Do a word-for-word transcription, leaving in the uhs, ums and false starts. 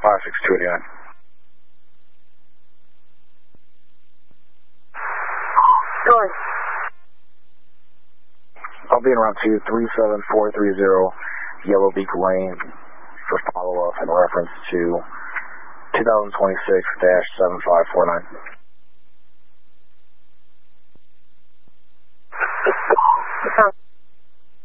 five six two eight nine. Going. I'll be in round two, three seven four three zero, Yellow Beak Lane, for follow-up in reference to two thousand twenty-six dash seven five four nine.